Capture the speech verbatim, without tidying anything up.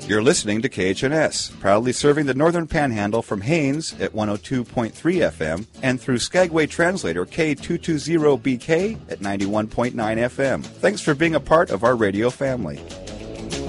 You're listening to K H N S, proudly serving the Northern Panhandle from Haines at one oh two point three F M and through Skagway Translator K two twenty B K at ninety-one point nine F M. Thanks for being a part of our radio family.